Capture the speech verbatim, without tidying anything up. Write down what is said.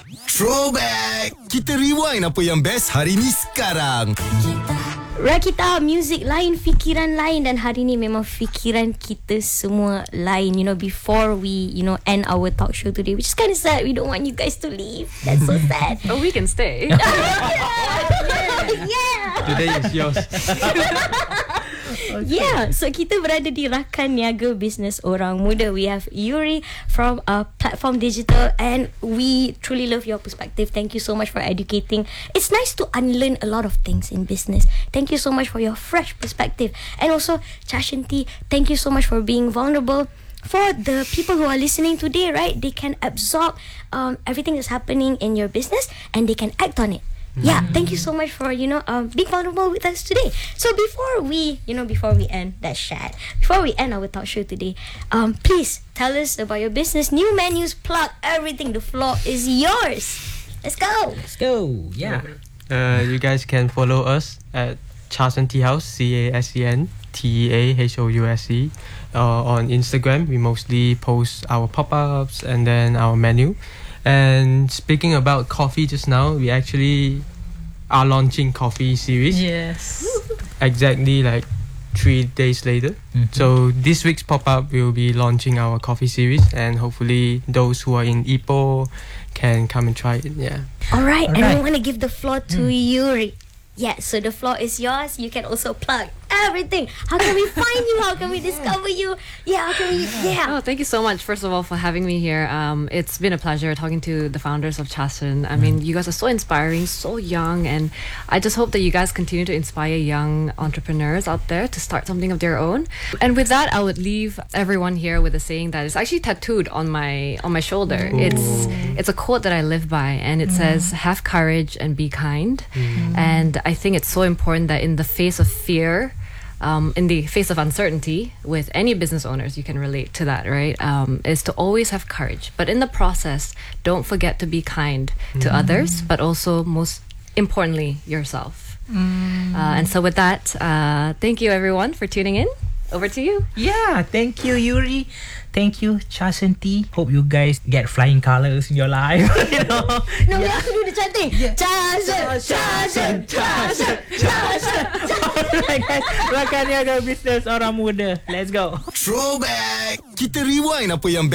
Throwback. Kita rewind apa yang best hari ni sekarang. Rakita, music lain, fikiran lain, dan hari ni memang fikiran kita semua lain. You know, before we, you know, end our talk show today, which is kind of sad. We don't want you guys to leave. That's so sad. But we can stay. Yeah. Today is yours. Okay. Yeah, so kita berada di Rakan Niaga Bisnes Orang Muda. We have Yuri from uh, Platform Digital, and we truly love your perspective. Thank you so much for educating. It's nice to unlearn a lot of things in business. Thank you so much for your fresh perspective. And also, Chashanti, thank you so much for being vulnerable. For the people who are listening today, right, they can absorb um, everything that's happening in your business and they can act on it. Yeah, thank you so much for, you know, um, being vulnerable with us today. So before we, you know, before we end that chat, before we end our talk show today, um, please tell us about your business, new menus, plug everything. The floor is yours. Let's go. Let's go. Yeah. Uh, you guys can follow us at Charsen Tea House, C A S E N T E A H O U S E. Uh, on Instagram, we mostly post our pop-ups and then our menu. And speaking about coffee just now, we actually are launching coffee series. Yes. Exactly like three days later. Mm-hmm. So this week's pop-up will be launching our coffee series, and hopefully those who are in Ipoh can come and try it. Yeah. All right, All and right. we want to give the floor to Mm. Yuri. Yeah, so the floor is yours. You can also plug everything. How can we find you? How can we discover you? Yeah, how can we? Yeah. Oh, thank you so much, first of all, for having me here. Um, it's been a pleasure talking to the founders of Chasen. I mean, you guys are so inspiring, so young, and I just hope that you guys continue to inspire young entrepreneurs out there to start something of their own. And with that, I would leave everyone here with a saying that is actually tattooed on my on my shoulder. Ooh. It's it's a quote that I live by, and it mm. says, "Have courage and be kind." Mm. And I think it's so important that in the face of fear, um, in the face of uncertainty, with any business owners, you can relate to that, right? Um, is to always have courage. But in the process, don't forget to be kind to mm. others, but also most importantly, yourself. Mm. Uh, and so with that, uh, thank you everyone for tuning in. Over to you. Yeah, thank you, Yuri. Thank you, Chashanti. Hope you guys get flying colors in your life. You know? No, we have to do the chanting. Chasen, Chasen, Chasen, Chasen. Alright guys, Rakan Niaga Bisnes Orang Muda. Let's go. Throwback. Kita rewind apa yang best